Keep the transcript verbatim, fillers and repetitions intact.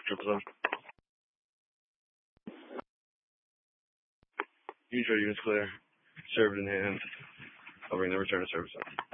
Triple seven. Unit ready, units clear. Served in hand. I'll bring the return to service up.